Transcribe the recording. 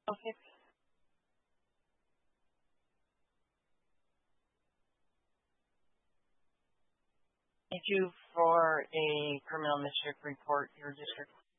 Okay. Thank you for a criminal mischief report, your district.